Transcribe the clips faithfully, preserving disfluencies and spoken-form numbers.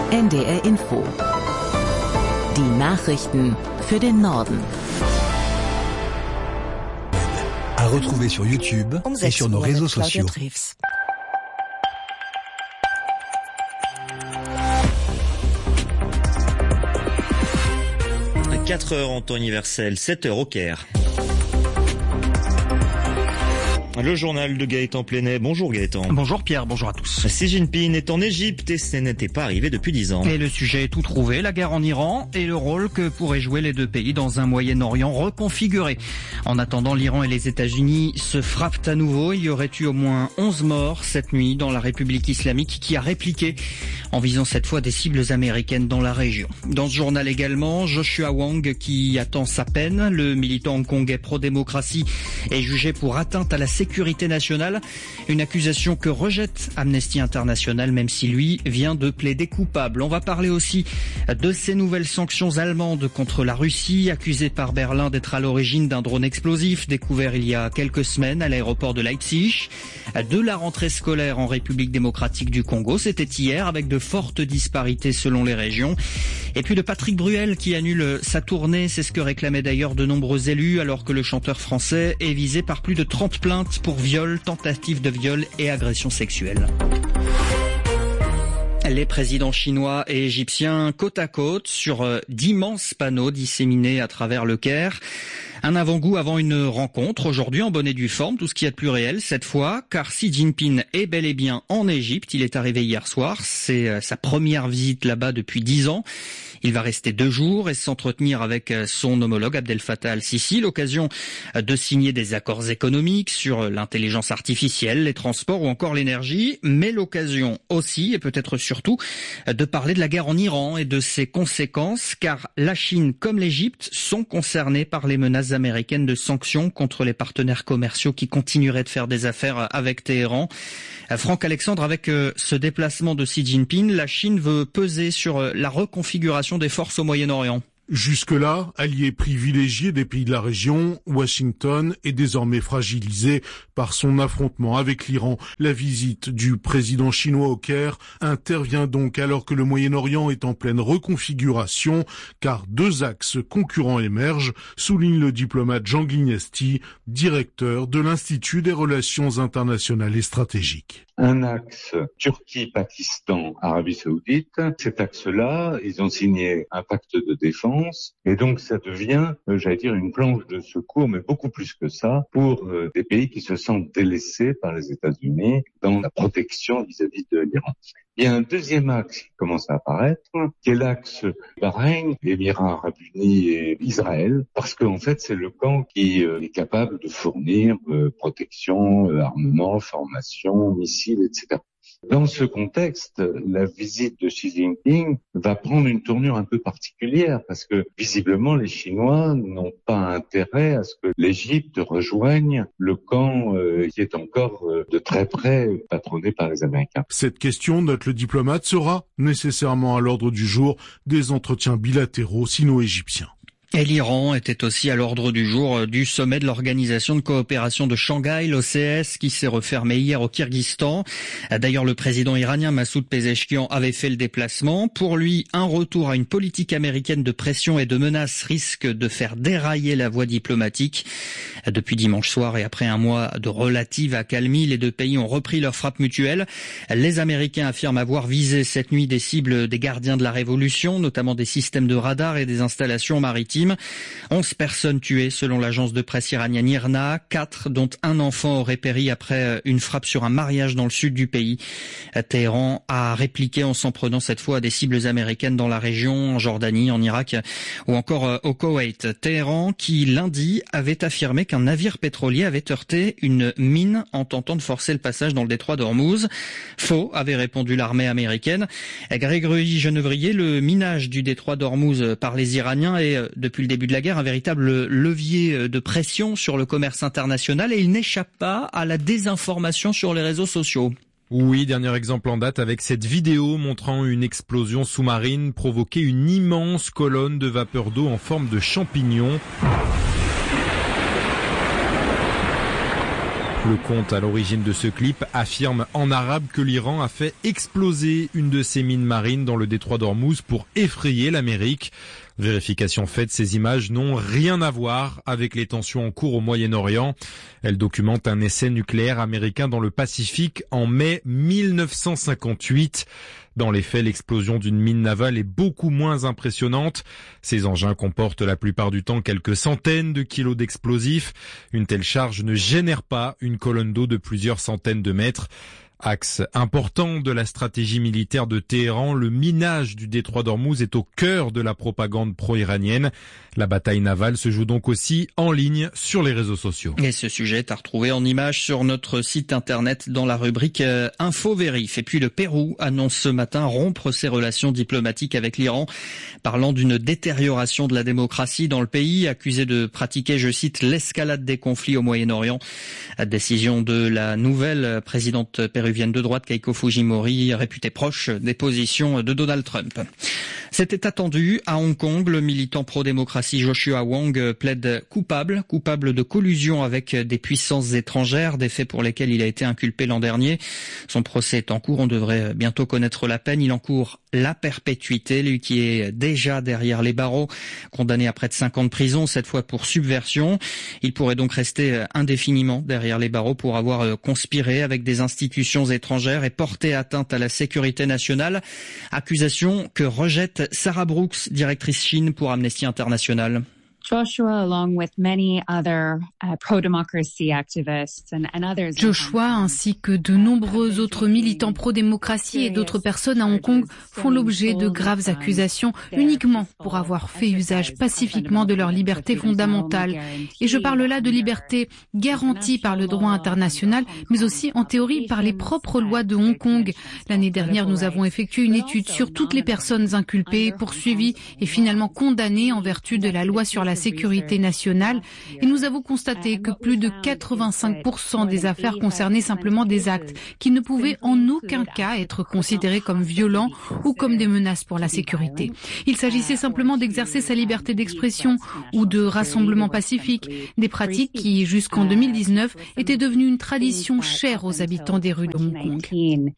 N D R Info. Die Nachrichten für den Norden. À retrouver sur YouTube et sur nos réseaux sociaux. quatre heures en temps universel, sept heures au Caire. Le journal de Gaëtan Plenet. Bonjour Gaëtan. Bonjour Pierre, bonjour à tous. Xi Jinping est en Égypte et ce n'était pas arrivé depuis dix ans. Et le sujet est tout trouvé, la guerre en Iran et le rôle que pourraient jouer les deux pays dans un Moyen-Orient reconfiguré. En attendant, l'Iran et les États-Unis se frappent à nouveau. Il y aurait eu au moins onze morts cette nuit dans la République islamique qui a répliqué en visant cette fois des cibles américaines dans la région. Dans ce journal également, Joshua Wong qui attend sa peine. Le militant hongkongais pro-démocratie est jugé pour atteinte à la sécurité sécurité nationale, une accusation que rejette Amnesty International, même si lui vient de plaider coupable. On va parler aussi de ces nouvelles sanctions allemandes contre la Russie, accusée par Berlin d'être à l'origine d'un drone explosif découvert il y a quelques semaines à l'aéroport de Leipzig, de la rentrée scolaire en République démocratique du Congo, c'était hier, avec de fortes disparités selon les régions, et puis de Patrick Bruel qui annule sa tournée, c'est ce que réclamaient d'ailleurs de nombreux élus, alors que le chanteur français est visé par plus de trente plaintes pour viol, tentative de viol et agression sexuelle. Les présidents chinois et égyptiens côte à côte sur d'immenses panneaux disséminés à travers le Caire. Un avant-goût avant une rencontre aujourd'hui en bonne et due forme, tout ce qu'il y a de plus réel cette fois, car Xi Jinping est bel et bien en Égypte. Il est arrivé hier soir, c'est sa première visite là-bas depuis dix ans. Il va rester deux jours et s'entretenir avec son homologue Abdel Fattah al-Sisi, l'occasion de signer des accords économiques sur l'intelligence artificielle, les transports ou encore l'énergie, mais l'occasion aussi, et peut-être surtout, de parler de la guerre en Iran et de ses conséquences, car la Chine comme l'Égypte sont concernés par les menaces américaines de sanctions contre les partenaires commerciaux qui continueraient de faire des affaires avec Téhéran. Franck Alexandre, avec ce déplacement de Xi Jinping, la Chine veut peser sur la reconfiguration des forces au Moyen-Orient. Jusque-là, allié privilégié des pays de la région, Washington est désormais fragilisé par son affrontement avec l'Iran. La visite du président chinois au Caire intervient donc alors que le Moyen-Orient est en pleine reconfiguration, car deux axes concurrents émergent, souligne le diplomate Jean Glignesti, directeur de l'Institut des relations internationales et stratégiques. Un axe Turquie, Pakistan, Arabie Saoudite. Cet axe-là, ils ont signé un pacte de défense et donc ça devient, euh, j'allais dire, une planche de secours, mais beaucoup plus que ça, pour euh, des pays qui se sentent délaissés par les États-Unis dans la protection vis-à-vis de l'Iran. Il y a un deuxième axe qui commence à apparaître, qui est l'axe Bahreïn, Émirats Arabes Unis et Israël, parce qu'en fait, c'est le camp qui euh, est capable de fournir euh, protection, euh, armement, formation, missiles, et cetera. Dans ce contexte, la visite de Xi Jinping va prendre une tournure un peu particulière parce que visiblement les Chinois n'ont pas intérêt à ce que l'Égypte rejoigne le camp euh, qui est encore euh, de très près patronné par les Américains. Cette question, note le diplomate, sera nécessairement à l'ordre du jour des entretiens bilatéraux sino-égyptiens. Et l'Iran était aussi à l'ordre du jour du sommet de l'Organisation de coopération de Shanghai, l'O C S, qui s'est refermé hier au Kirghizstan. D'ailleurs, le président iranien Massoud Pezeshkian avait fait le déplacement. Pour lui, un retour à une politique américaine de pression et de menace risque de faire dérailler la voie diplomatique. Depuis dimanche soir et après un mois de relative accalmie, les deux pays ont repris leur frappe mutuelle. Les Américains affirment avoir visé cette nuit des cibles des gardiens de la révolution, notamment des systèmes de radar et des installations maritimes. Onze personnes tuées selon l'agence de presse iranienne I R N A, quatre dont un enfant aurait péri après une frappe sur un mariage dans le sud du pays. Téhéran a répliqué en s'en prenant cette fois à des cibles américaines dans la région, en Jordanie, en Irak ou encore au Koweït. Téhéran qui lundi avait affirmé qu'un navire pétrolier avait heurté une mine en tentant de forcer le passage dans le détroit d'Ormuz. Faux, avait répondu l'armée américaine. Grégory Genevrier, le minage du détroit d'Ormuz par les Iraniens est de depuis le début de la guerre un véritable levier de pression sur le commerce international et il n'échappe pas à la désinformation sur les réseaux sociaux. Oui, dernier exemple en date avec cette vidéo montrant une explosion sous-marine provoquer une immense colonne de vapeur d'eau en forme de champignon. Le compte à l'origine de ce clip affirme en arabe que l'Iran a fait exploser une de ses mines marines dans le détroit d'Ormuz pour effrayer l'Amérique. Vérification faite, ces images n'ont rien à voir avec les tensions en cours au Moyen-Orient. Elles documentent un essai nucléaire américain dans le Pacifique en mai mille neuf cent cinquante-huit. Dans les faits, l'explosion d'une mine navale est beaucoup moins impressionnante. Ces engins comportent la plupart du temps quelques centaines de kilos d'explosifs. Une telle charge ne génère pas une colonne d'eau de plusieurs centaines de mètres. Axe important de la stratégie militaire de Téhéran, le minage du détroit d'Ormuz est au cœur de la propagande pro-iranienne. La bataille navale se joue donc aussi en ligne sur les réseaux sociaux. Et ce sujet est à retrouver en images sur notre site internet dans la rubrique euh, Info Vérif. Et puis le Pérou annonce ce matin rompre ses relations diplomatiques avec l'Iran, parlant d'une détérioration de la démocratie dans le pays, accusé de pratiquer, je cite, l'escalade des conflits au Moyen-Orient. Décision de la nouvelle présidente péruvienne de droite, Keiko Fujimori, réputée proche des positions de Donald Trump. C'était attendu. À Hong Kong, le militant pro-démocratie Joshua Wong plaide coupable, coupable de collusion avec des puissances étrangères, des faits pour lesquels il a été inculpé l'an dernier. Son procès est en cours, on devrait bientôt connaître la peine. Il encourt la perpétuité, lui qui est déjà derrière les barreaux, condamné à près de cinq ans de prison, cette fois pour subversion. Il pourrait donc rester indéfiniment derrière les barreaux pour avoir conspiré avec des institutions étrangères et porté atteinte à la sécurité nationale. Accusation que rejette Sarah Brooks, directrice Chine pour Amnesty International. Joshua, along with many other uh, pro-democracy activists and, and others. Joshua, ainsi que de nombreux autres militants pro-démocratie et d'autres personnes à Hong Kong font l'objet de graves accusations uniquement pour avoir fait usage pacifiquement de leur liberté fondamentale. Et je parle là de liberté garantie par le droit international, mais aussi en théorie par les propres lois de Hong Kong. L'année dernière, nous avons effectué une étude sur toutes les personnes inculpées, poursuivies et finalement condamnées en vertu de la loi sur la sécurité nationale, et nous avons constaté que plus de quatre-vingt-cinq pour cent des affaires concernaient simplement des actes qui ne pouvaient en aucun cas être considérés comme violents ou comme des menaces pour la sécurité. Il s'agissait simplement d'exercer sa liberté d'expression ou de rassemblement pacifique, des pratiques qui, jusqu'en deux mille dix-neuf, étaient devenues une tradition chère aux habitants des rues de Hong Kong.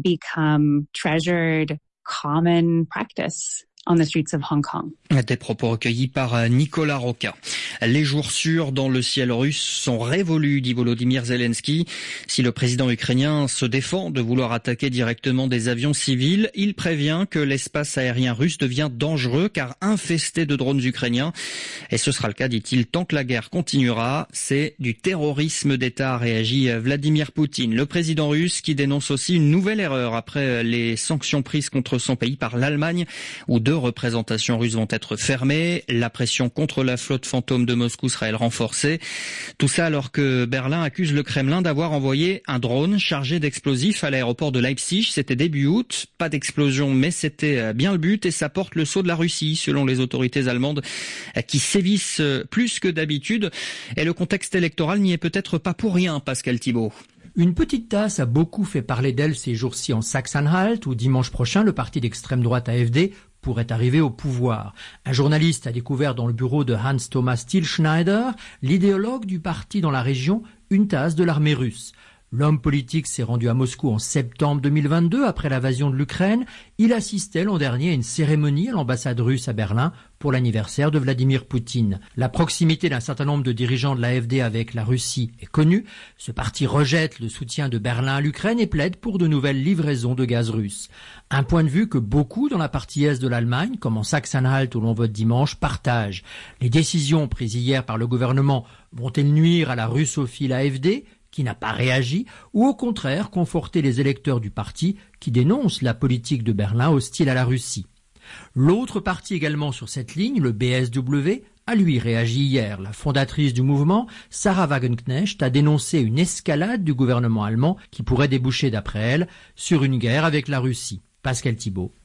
On the streets of Hong Kong. Des propos recueillis par Nicolas Roca. Les jours sûrs dans le ciel russe sont révolus, dit Volodymyr Zelensky. Si le président ukrainien se défend de vouloir attaquer directement des avions civils, il prévient que l'espace aérien russe devient dangereux car infesté de drones ukrainiens. Et ce sera le cas, dit-il, tant que la guerre continuera. C'est du terrorisme d'État, réagit Vladimir Poutine. Le président russe qui dénonce aussi une nouvelle erreur après les sanctions prises contre son pays par l'Allemagne, où deux représentations russes vont être fermées. La pression contre la flotte fantôme de Moscou sera elle renforcée. Tout ça alors que Berlin accuse le Kremlin d'avoir envoyé un drone chargé d'explosifs à l'aéroport de Leipzig. C'était début août. Pas d'explosion, mais c'était bien le but et ça porte le sceau de la Russie, selon les autorités allemandes, qui sévissent plus que d'habitude. Et le contexte électoral n'y est peut-être pas pour rien, Pascal Thibault. Une petite tasse a beaucoup fait parler d'elle ces jours-ci en Saxe-Anhalt, où dimanche prochain, le parti d'extrême droite A F D pourrait arriver au pouvoir. Un journaliste a découvert dans le bureau de Hans-Thomas Stilschneider, l'idéologue du parti dans la région, une tasse de l'armée russe. L'homme politique s'est rendu à Moscou en septembre deux mille vingt-deux après l'invasion de l'Ukraine. Il assistait l'an dernier à une cérémonie à l'ambassade russe à Berlin pour l'anniversaire de Vladimir Poutine. La proximité d'un certain nombre de dirigeants de l'A F D avec la Russie est connue. Ce parti rejette le soutien de Berlin à l'Ukraine et plaide pour de nouvelles livraisons de gaz russe. Un point de vue que beaucoup dans la partie est de l'Allemagne, comme en Saxe-Anhalt où l'on vote dimanche, partagent. Les décisions prises hier par le gouvernement vont-elles nuire à la russophile A F D qui n'a pas réagi, ou au contraire conforter les électeurs du parti qui dénoncent la politique de Berlin hostile à la Russie. L'autre parti également sur cette ligne, le B S W, a lui réagi hier. La fondatrice du mouvement, Sarah Wagenknecht, a dénoncé une escalade du gouvernement allemand qui pourrait déboucher, d'après elle, sur une guerre avec la Russie. Pascal Thibault,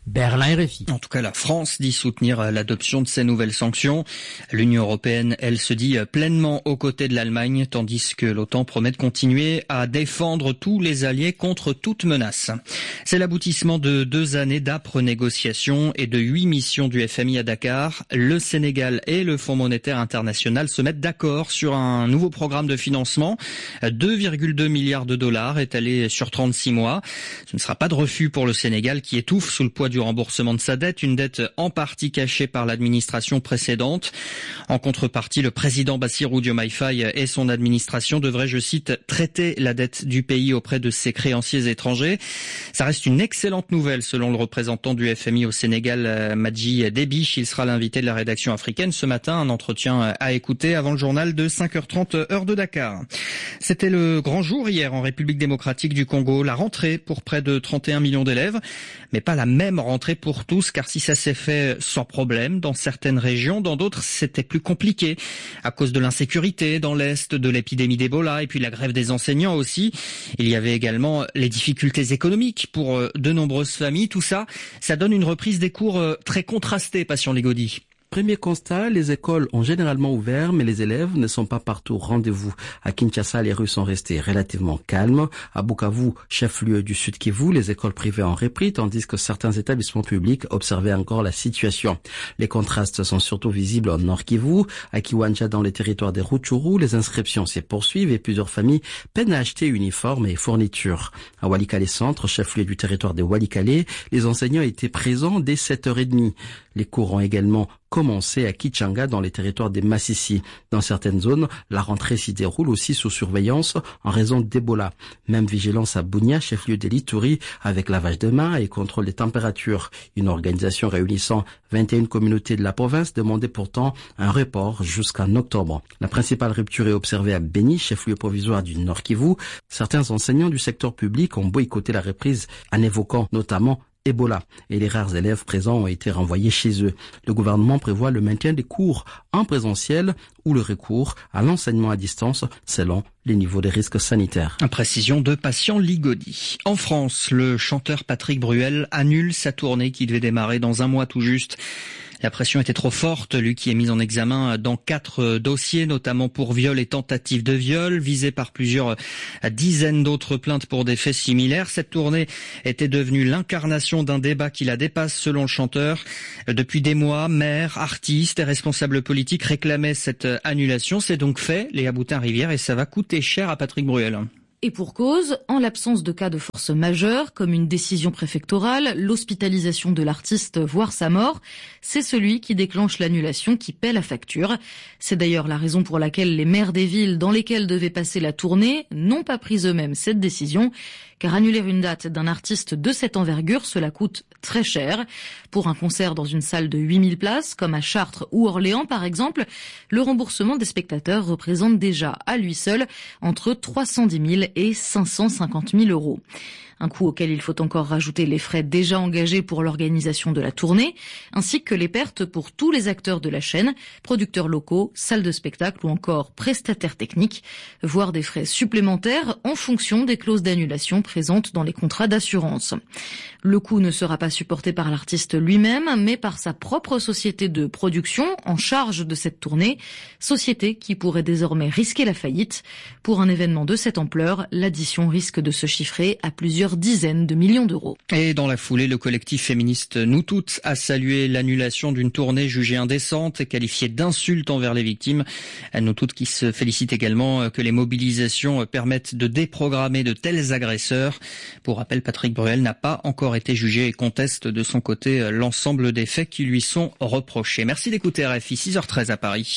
Berlin R F I. En tout cas, la France dit soutenir l'adoption de ces nouvelles sanctions. L'Union européenne, elle, se dit pleinement aux côtés de l'Allemagne, tandis que l'OTAN promet de continuer à défendre tous les alliés contre toute menace. C'est l'aboutissement de deux années d'âpres négociations et de huit missions du F M I à Dakar. Le Sénégal et le Fonds monétaire international se mettent d'accord sur un nouveau programme de financement. deux virgule deux milliards de dollars étalés sur trente-six mois. Ce ne sera pas de refus pour le Sénégal qui étouffe sous le poids du remboursement de sa dette, une dette en partie cachée par l'administration précédente. En contrepartie, le président Bassirou Diomaye Faye et son administration devraient, je cite, traiter la dette du pays auprès de ses créanciers étrangers. Ça reste une excellente nouvelle selon le représentant du F M I au Sénégal, Madji Débiche. Il sera l'invité de la rédaction africaine ce matin, un entretien à écouter avant le journal de cinq heures trente heure de Dakar. C'était le grand jour hier en République démocratique du Congo, la rentrée pour près de trente et un millions d'élèves, mais pas la même rentrée pour tous, car si ça s'est fait sans problème dans certaines régions, dans d'autres c'était plus compliqué à cause de l'insécurité dans l'Est, de l'épidémie d'Ebola et puis la grève des enseignants aussi. Il y avait également les difficultés économiques pour de nombreuses familles. Tout ça, ça donne une reprise des cours très contrastée, Passion Ligodi. Premier constat, les écoles ont généralement ouvert, mais les élèves ne sont pas partout au rendez-vous. À Kinshasa, les rues sont restées relativement calmes. À Bukavu, chef-lieu du Sud Kivu, les écoles privées ont repris, tandis que certains établissements publics observaient encore la situation. Les contrastes sont surtout visibles au Nord Kivu. À Kiwanja, dans les territoires des Rutshuru, les inscriptions se poursuivent et plusieurs familles peinent à acheter uniformes et fournitures. À Walikale Centre, chef-lieu du territoire de Walikale, les enseignants étaient présents dès sept heures trente. Les cours ont également commencé à Kichanga dans les territoires des Massissi. Dans certaines zones, la rentrée s'y déroule aussi sous surveillance en raison d'Ebola. Même vigilance à Bunia, chef-lieu de l'Ituri, avec lavage de mains et contrôle des températures. Une organisation réunissant vingt et une communautés de la province demandait pourtant un report jusqu'en octobre. La principale rupture est observée à Beni, chef-lieu provisoire du Nord Kivu. Certains enseignants du secteur public ont boycotté la reprise en évoquant notamment Ebola, et les rares élèves présents ont été renvoyés chez eux. Le gouvernement prévoit le maintien des cours en présentiel ou le recours à l'enseignement à distance selon les niveaux de risques sanitaires. Précision de Patient Ligodi. En France, le chanteur Patrick Bruel annule sa tournée qui devait démarrer dans un mois tout juste. La pression était trop forte, lui qui est mis en examen dans quatre dossiers, notamment pour viol et tentative de viol, visé par plusieurs dizaines d'autres plaintes pour des faits similaires. Cette tournée était devenue l'incarnation d'un débat qui la dépasse selon le chanteur. Depuis des mois, maires, artistes et responsables politiques réclamaient cette annulation. C'est donc fait, Léa Boutin-Rivière, et ça va coûter cher à Patrick Bruel. Et pour cause, en l'absence de cas de force majeure, comme une décision préfectorale, l'hospitalisation de l'artiste, voire sa mort, c'est celui qui déclenche l'annulation qui paie la facture. C'est d'ailleurs la raison pour laquelle les maires des villes dans lesquelles devait passer la tournée n'ont pas pris eux-mêmes cette décision, car annuler une date d'un artiste de cette envergure, cela coûte très cher. Pour un concert dans une salle de huit mille places, comme à Chartres ou Orléans par exemple, le remboursement des spectateurs représente déjà à lui seul entre trois cent dix mille et cinq cent cinquante mille euros. Un coût auquel il faut encore rajouter les frais déjà engagés pour l'organisation de la tournée, ainsi que les pertes pour tous les acteurs de la chaîne, producteurs locaux, salles de spectacle ou encore prestataires techniques, voire des frais supplémentaires en fonction des clauses d'annulation présentes dans les contrats d'assurance. Le coût ne sera pas supporté par l'artiste lui-même, mais par sa propre société de production en charge de cette tournée, société qui pourrait désormais risquer la faillite. Pour un événement de cette ampleur, l'addition risque de se chiffrer à plusieurs dizaines de millions d'euros. Et dans la foulée, le collectif féministe Nous Toutes a salué l'annulation d'une tournée jugée indécente et qualifiée d'insulte envers les victimes. Nous Toutes qui se félicite également que les mobilisations permettent de déprogrammer de tels agresseurs. Pour rappel, Patrick Bruel n'a pas encore été jugé et conteste de son côté l'ensemble des faits qui lui sont reprochés. Merci d'écouter R F I, six heures treize à Paris.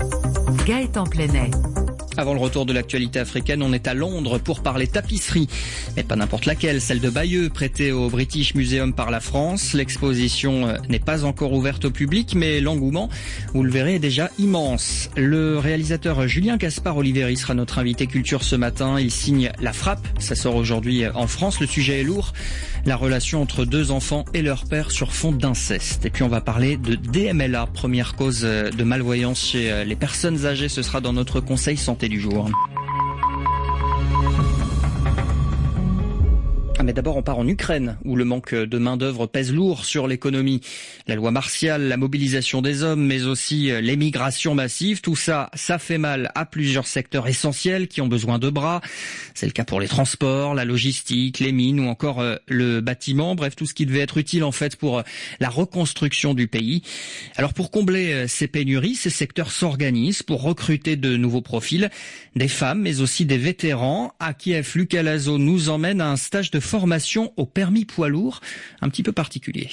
Gaëtan Plenet. Avant le retour de l'actualité africaine, on est à Londres pour parler tapisserie. Mais pas n'importe laquelle, celle de Bayeux, prêtée au British Museum par la France. L'exposition n'est pas encore ouverte au public, mais l'engouement, vous le verrez, est déjà immense. Le réalisateur Julien Gaspard-Oliveri sera notre invité culture ce matin. Il signe La Frappe, ça sort aujourd'hui en France. Le sujet est lourd, la relation entre deux enfants et leur père sur fond d'inceste. Et puis on va parler de D M L A, première cause de malvoyance chez les personnes âgées. Ce sera dans notre conseil santé du jour. Mais d'abord, on part en Ukraine, où le manque de main-d'œuvre pèse lourd sur l'économie. La loi martiale, la mobilisation des hommes, mais aussi l'émigration massive, tout ça, ça fait mal à plusieurs secteurs essentiels qui ont besoin de bras. C'est le cas pour les transports, la logistique, les mines ou encore le bâtiment, bref, tout ce qui devait être utile en fait pour la reconstruction du pays. Alors pour combler ces pénuries, ces secteurs s'organisent pour recruter de nouveaux profils, des femmes, mais aussi des vétérans. À Kiev, Lucas Lazo nous emmène à un stage de formation au permis poids lourd, un petit peu particulier.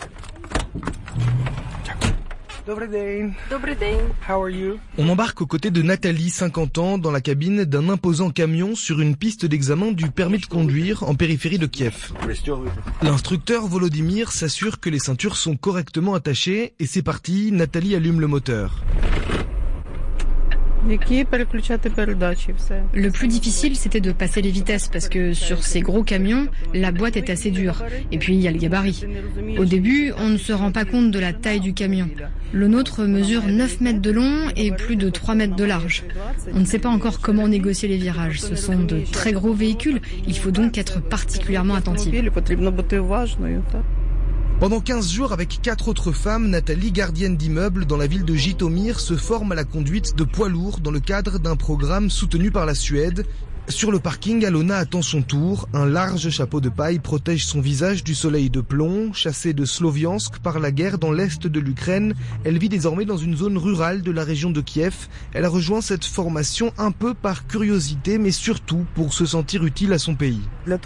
On embarque aux côtés de Nathalie, cinquante ans, dans la cabine d'un imposant camion sur une piste d'examen du permis de conduire en périphérie de Kiev. L'instructeur Volodymyr s'assure que les ceintures sont correctement attachées et c'est parti, Nathalie allume le moteur. Le plus difficile, c'était de passer les vitesses parce que sur ces gros camions, la boîte est assez dure. Et puis, il y a le gabarit. Au début, on ne se rend pas compte de la taille du camion. Le nôtre mesure neuf mètres de long et plus de trois mètres de large. On ne sait pas encore comment négocier les virages. Ce sont de très gros véhicules. Il faut donc être particulièrement attentif. Pendant quinze jours, avec quatre autres femmes, Nathalie, gardienne d'immeuble dans la ville de Jytomyr, se forme à la conduite de poids lourds dans le cadre d'un programme soutenu par la Suède. Sur le parking, Alona attend son tour. Un large chapeau de paille protège son visage du soleil de plomb. Chassée de Sloviansk par la guerre dans l'est de l'Ukraine, elle vit désormais dans une zone rurale de la région de Kiev. Elle a rejoint cette formation un peu par curiosité, mais surtout pour se sentir utile à son pays.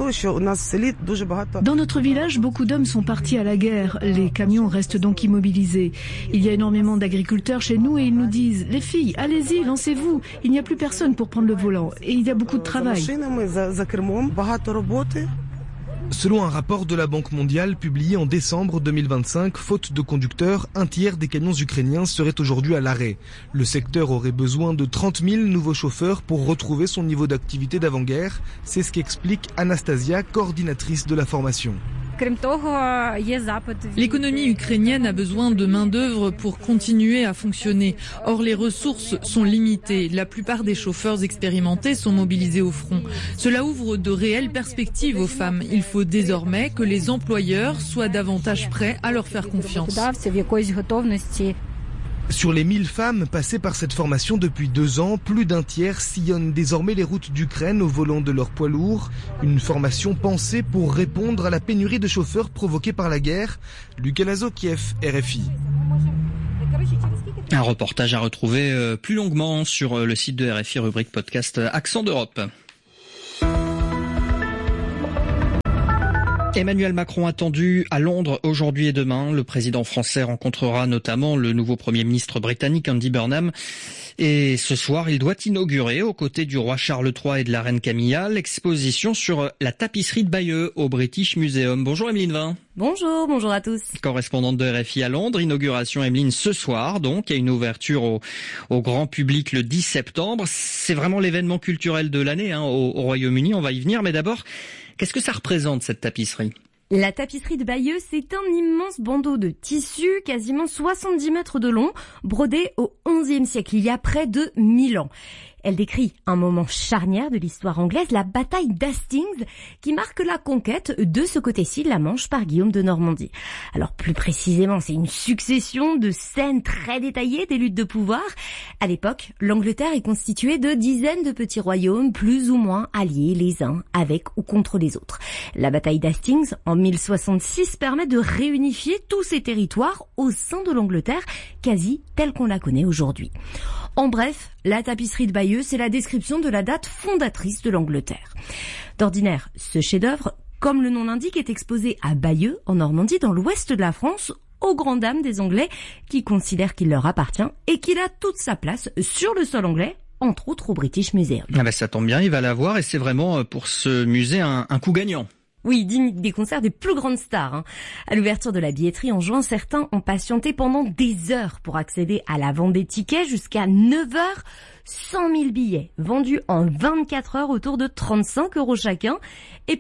Dans notre village, beaucoup d'hommes sont partis à la guerre. Les camions restent donc immobilisés. Il y a énormément d'agriculteurs chez nous et ils nous disent « Les filles, allez-y, lancez-vous. Il n'y a plus personne pour prendre le volant. » Et il y a beaucoup de travail. Selon un rapport de la Banque mondiale publié en décembre deux mille vingt-cinq, faute de conducteurs, un tiers des camions ukrainiens seraient aujourd'hui à l'arrêt. Le secteur aurait besoin de trente mille nouveaux chauffeurs pour retrouver son niveau d'activité d'avant-guerre. C'est ce qu'explique Anastasia, coordinatrice de la formation. L'économie ukrainienne a besoin de main-d'œuvre pour continuer à fonctionner. Or, les ressources sont limitées. La plupart des chauffeurs expérimentés sont mobilisés au front. Cela ouvre de réelles perspectives aux femmes. Il faut désormais que les employeurs soient davantage prêts à leur faire confiance. Sur les mille femmes passées par cette formation depuis deux ans, plus d'un tiers sillonnent désormais les routes d'Ukraine au volant de leurs poids lourds. Une formation pensée pour répondre à la pénurie de chauffeurs provoquée par la guerre. Lucas Lazo, Kiev, R F I. Un reportage à retrouver plus longuement sur le site de R F I, rubrique podcast Accent d'Europe. Emmanuel Macron attendu à Londres aujourd'hui et demain. Le président français rencontrera notamment le nouveau Premier ministre britannique Andy Burnham. Et ce soir, il doit inaugurer, aux côtés du roi Charles trois et de la reine Camilla, l'exposition sur la tapisserie de Bayeux au British Museum. Bonjour Emeline Vin. Bonjour, bonjour à tous. Correspondante de R F I à Londres, inauguration Emeline ce soir, donc, il y a une ouverture au, au grand public le dix septembre. C'est vraiment l'événement culturel de l'année hein, au, au Royaume-Uni, on va y venir, mais d'abord, qu'est-ce que ça représente cette tapisserie ? La tapisserie de Bayeux, c'est un immense bandeau de tissu, quasiment soixante-dix mètres de long, brodé au onzième siècle, il y a près de mille ans. Elle décrit un moment charnière de l'histoire anglaise, la bataille d'Hastings, qui marque la conquête de ce côté-ci de la Manche par Guillaume de Normandie. Alors plus précisément, c'est une succession de scènes très détaillées des luttes de pouvoir. À l'époque, l'Angleterre est constituée de dizaines de petits royaumes, plus ou moins alliés les uns avec ou contre les autres. La bataille d'Hastings, en mille soixante-six, permet de réunifier tous ces territoires au sein de l'Angleterre, quasi telle qu'on la connaît aujourd'hui. En bref, la tapisserie de Bayeux, c'est la description de la date fondatrice de l'Angleterre. D'ordinaire, ce chef-d'œuvre, comme le nom l'indique, est exposé à Bayeux, en Normandie, dans l'ouest de la France, aux grandes dames des Anglais, qui considèrent qu'il leur appartient et qu'il a toute sa place sur le sol anglais, entre autres au British Museum. Ah ben ça tombe bien, il va l'avoir et c'est vraiment pour ce musée un, un coup gagnant. Oui, digne des concerts des plus grandes stars. Hein. À l'ouverture de la billetterie en juin, certains ont patienté pendant des heures pour accéder à la vente des tickets jusqu'à neuf heures. cent mille billets vendus en vingt-quatre heures autour de trente-cinq euros chacun. Et plus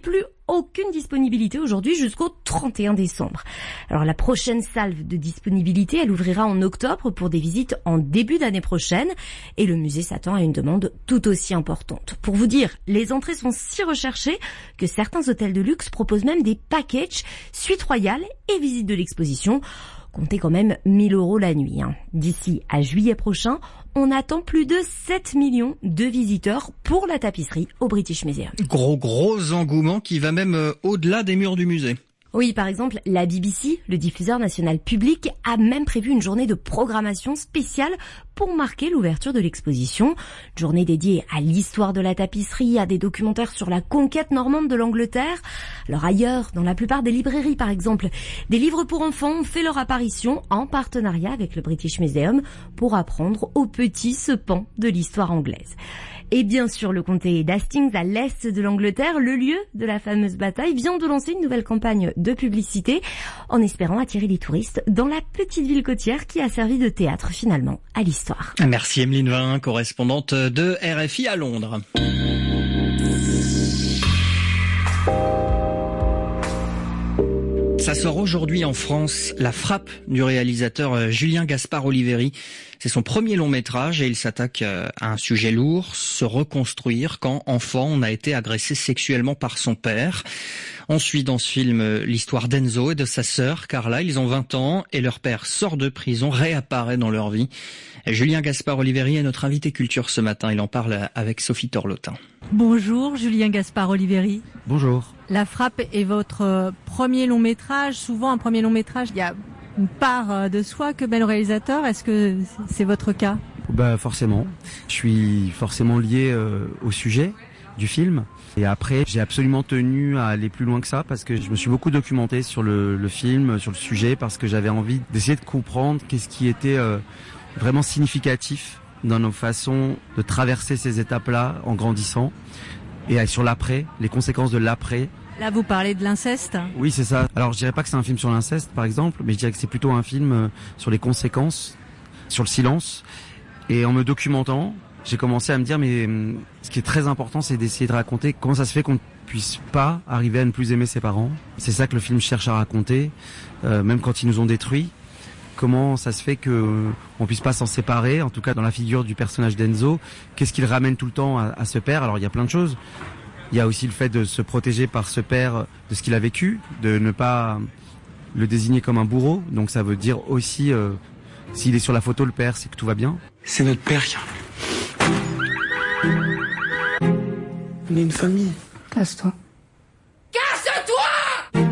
aucune disponibilité aujourd'hui jusqu'au trente et un décembre. Alors la prochaine salve de disponibilité, elle ouvrira en octobre pour des visites en début d'année prochaine et le musée s'attend à une demande tout aussi importante. Pour vous dire, les entrées sont si recherchées que certains hôtels de luxe proposent même des packages suite royale et visite de l'exposition. Comptez quand même mille euros la nuit. Hein. D'ici à juillet prochain, on attend plus de sept millions de visiteurs pour la tapisserie au British Museum. Gros gros engouement qui va même euh, au-delà des murs du musée. Oui, par exemple, la B B C, le diffuseur national public, a même prévu une journée de programmation spéciale pour marquer l'ouverture de l'exposition. Journée dédiée à l'histoire de la tapisserie, à des documentaires sur la conquête normande de l'Angleterre. Alors ailleurs, dans la plupart des librairies par exemple, des livres pour enfants ont fait leur apparition en partenariat avec le British Museum pour apprendre aux petits ce pan de l'histoire anglaise. Et bien sûr, le comté d'Hastings, à l'est de l'Angleterre, le lieu de la fameuse bataille, vient de lancer une nouvelle campagne de publicité en espérant attirer les touristes dans la petite ville côtière qui a servi de théâtre finalement à l'histoire. Merci Emeline Vin, correspondante de R F I à Londres. Ça sort aujourd'hui en France, La Frappe du réalisateur Julien Gaspard Oliveri. C'est son premier long métrage et il s'attaque à un sujet lourd, se reconstruire quand, enfant, on a été agressé sexuellement par son père. On suit dans ce film l'histoire d'Enzo et de sa sœur Carla. Ils ont vingt ans et leur père sort de prison, réapparaît dans leur vie. Julien Gaspard Oliveri est notre invité culture ce matin. Il en parle avec Sophie Torlotin. Bonjour Julien Gaspard Oliveri. Bonjour. La Frappe est votre premier long métrage. Souvent un premier long métrage, il y a une part de soi que met le réalisateur. Est-ce que c'est votre cas ? Bah forcément. Je suis forcément lié euh, au sujet du film. Et après, j'ai absolument tenu à aller plus loin que ça parce que je me suis beaucoup documenté sur le, le film, sur le sujet, parce que j'avais envie d'essayer de comprendre qu'est-ce qui était euh, vraiment significatif dans nos façons de traverser ces étapes-là en grandissant. Et sur l'après, les conséquences de l'après. Là, vous parlez de l'inceste ? Oui, c'est ça. Alors, je dirais pas que c'est un film sur l'inceste, par exemple, mais je dirais que c'est plutôt un film sur les conséquences, sur le silence. Et en me documentant, j'ai commencé à me dire, mais ce qui est très important, c'est d'essayer de raconter comment ça se fait qu'on ne puisse pas arriver à ne plus aimer ses parents. C'est ça que le film cherche à raconter, euh, même quand ils nous ont détruits. Comment ça se fait qu'on ne puisse pas s'en séparer, en tout cas dans la figure du personnage d'Enzo. Qu'est-ce qu'il ramène tout le temps à, à ce père ? Alors il y a plein de choses. Il y a aussi le fait de se protéger par ce père de ce qu'il a vécu, de ne pas le désigner comme un bourreau. Donc ça veut dire aussi, euh, s'il est sur la photo, le père, c'est que tout va bien. C'est notre père qui... On est une famille. Casse-toi. Casse-toi!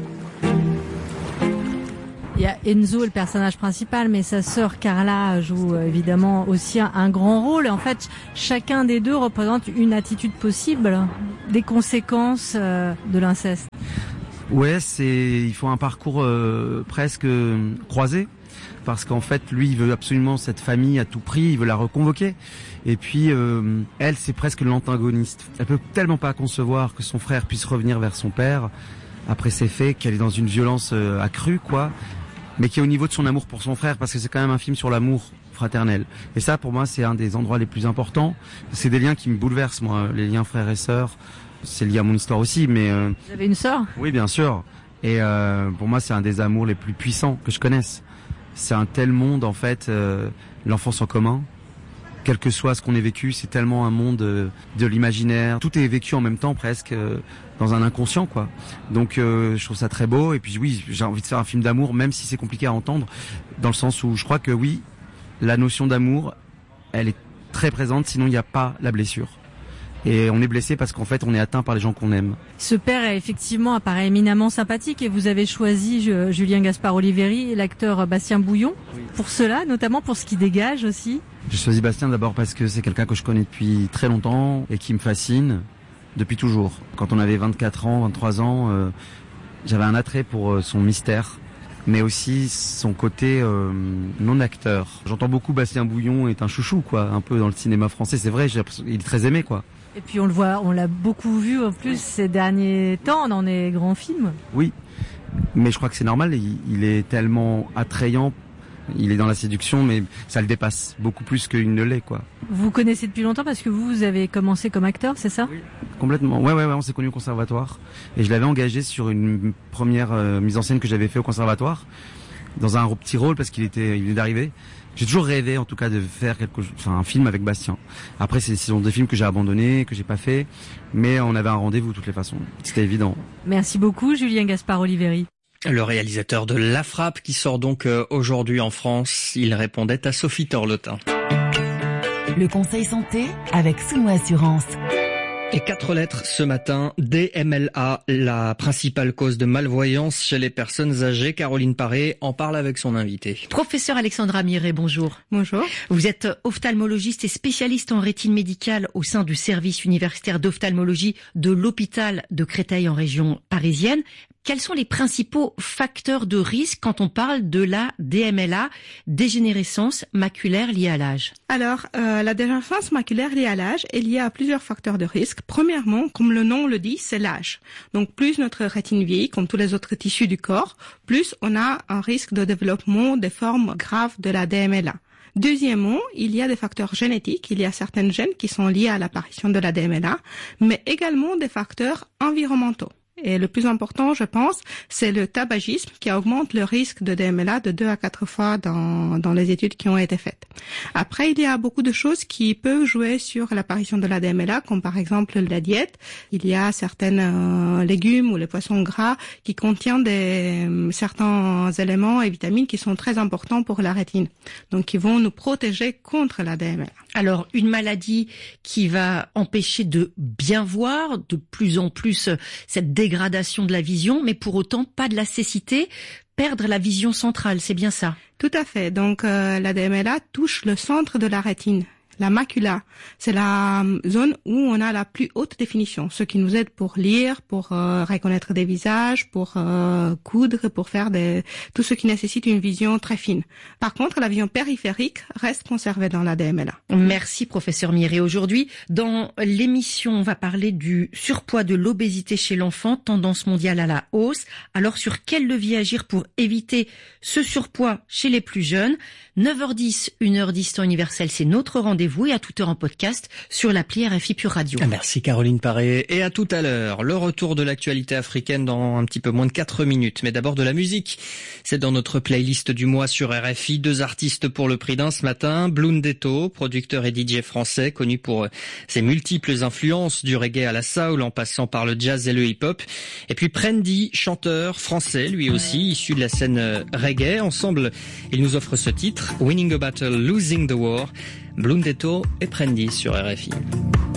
Il y a Enzo, le personnage principal, mais sa sœur Carla joue évidemment aussi un, un grand rôle. Et en fait, chacun des deux représente une attitude possible des conséquences euh, de l'inceste. Ouais, c'est il faut un parcours euh, presque euh, croisé. Parce qu'en fait, lui, il veut absolument cette famille à tout prix, il veut la reconvoquer. Et puis, euh, elle, c'est presque l'antagoniste. Elle peut tellement pas concevoir que son frère puisse revenir vers son père après ces faits, qu'elle est dans une violence euh, accrue, quoi. Mais qui est au niveau de son amour pour son frère, parce que c'est quand même un film sur l'amour fraternel. Et ça, pour moi, c'est un des endroits les plus importants. C'est des liens qui me bouleversent, moi, les liens frères et sœurs. C'est lié à mon histoire aussi, mais... Euh... Vous avez une sœur ? Oui, bien sûr. Et euh, pour moi, c'est un des amours les plus puissants que je connaisse. C'est un tel monde, en fait, euh, l'enfance en commun. Quel que soit ce qu'on ait vécu, c'est tellement un monde euh, de l'imaginaire. Tout est vécu en même temps, presque, euh, dans un inconscient, quoi. Donc, euh, je trouve ça très beau. Et puis, oui, j'ai envie de faire un film d'amour, même si c'est compliqué à entendre, dans le sens où je crois que, oui, la notion d'amour, elle est très présente, sinon il n'y a pas la blessure. Et on est blessé parce qu'en fait, on est atteint par les gens qu'on aime. Ce père, est effectivement, apparaît éminemment sympathique et vous avez choisi euh, Julien Gaspard Oliveri et l'acteur Bastien Bouillon. Oui. Pour cela, notamment pour ce qui dégage aussi. J'ai choisi Bastien d'abord parce que c'est quelqu'un que je connais depuis très longtemps et qui me fascine depuis toujours. Quand on avait vingt-quatre ans, vingt-trois ans, euh, j'avais un attrait pour euh, son mystère, mais aussi son côté euh, non-acteur. J'entends beaucoup Bastien Bouillon est un chouchou, quoi, un peu dans le cinéma français. C'est vrai, j'ai il est très aimé, quoi. Et puis on le voit, on l'a beaucoup vu en plus ces derniers temps dans les grands films. Oui, mais je crois que c'est normal, il, il est tellement attrayant Il est dans la séduction, mais ça le dépasse beaucoup plus qu'il ne l'est, quoi. Vous connaissez depuis longtemps parce que vous, vous avez commencé comme acteur, c'est ça? Oui. Complètement. Ouais, ouais, ouais. On s'est connus au conservatoire et je l'avais engagé sur une première euh, mise en scène que j'avais fait au conservatoire, dans un petit rôle parce qu'il était, il venait d'arriver. J'ai toujours rêvé, en tout cas, de faire quelque, enfin, un film avec Bastien. Après, c'est, ce sont des films que j'ai abandonnés, que j'ai pas fait, mais on avait un rendez-vous de toutes les façons. C'était évident. Merci beaucoup, Julien Gaspard-Oliveri. Le réalisateur de La Frappe qui sort donc aujourd'hui en France, il répondait à Sophie Torlotin. Le conseil santé avec Suno Assurance. Et quatre lettres ce matin, D M L A, la principale cause de malvoyance chez les personnes âgées. Caroline Paré en parle avec son invité. Professeur Alexandra Miret, bonjour. Bonjour. Vous êtes ophtalmologiste et spécialiste en rétine médicale au sein du service universitaire d'ophtalmologie de l'hôpital de Créteil en région parisienne. Quels sont les principaux facteurs de risque quand on parle de la D M L A, dégénérescence maculaire liée à l'âge? Alors, euh, la dégénérescence maculaire liée à l'âge est liée à plusieurs facteurs de risque. Premièrement, comme le nom le dit, c'est l'âge. Donc, plus notre rétine vieillit, comme tous les autres tissus du corps, plus on a un risque de développement des formes graves de la D M L A. Deuxièmement, il y a des facteurs génétiques. Il y a certaines gènes qui sont liés à l'apparition de la D M L A, mais également des facteurs environnementaux. Et le plus important, je pense, c'est le tabagisme qui augmente le risque de D M L A de deux à quatre fois dans, dans les études qui ont été faites. Après, il y a beaucoup de choses qui peuvent jouer sur l'apparition de la D M L A, comme par exemple la diète. Il y a certains euh, légumes ou les poissons gras qui contiennent des, euh, certains éléments et vitamines qui sont très importants pour la rétine. Donc, qui vont nous protéger contre la D M L A. Alors, une maladie qui va empêcher de bien voir, de plus en plus cette dégradation de la vision, mais pour autant pas de la cécité, perdre la vision centrale, c'est bien ça? Tout à fait. Donc, euh, la D M L A touche le centre de la rétine. La macula, c'est la zone où on a la plus haute définition, ce qui nous aide pour lire, pour euh, reconnaître des visages, pour euh, coudre, pour faire des, tout ce qui nécessite une vision très fine. Par contre, la vision périphérique reste conservée dans la D M L A. Merci, professeur Miret. Aujourd'hui, dans l'émission, on va parler du surpoids, de l'obésité chez l'enfant, tendance mondiale à la hausse. Alors, sur quel levier agir pour éviter ce surpoids chez les plus jeunes? neuf heures dix, une heure dix temps universel, c'est notre rendez-vous et à toute heure en podcast sur l'appli R F I Pure Radio. Merci Caroline Paré et à tout à l'heure. Le retour de l'actualité africaine dans un petit peu moins de quatre minutes. Mais d'abord de la musique. C'est dans notre playlist du mois sur R F I. Deux artistes pour le prix d'un ce matin. Blundetto, producteur et D J français, connu pour ses multiples influences du reggae à la soul en passant par le jazz et le hip-hop. Et puis Prendy, chanteur français, lui aussi, issu de la scène reggae. Ensemble, il nous offre ce titre, Winning a Battle, Losing the War. Blundetto et Prendy sur R F I.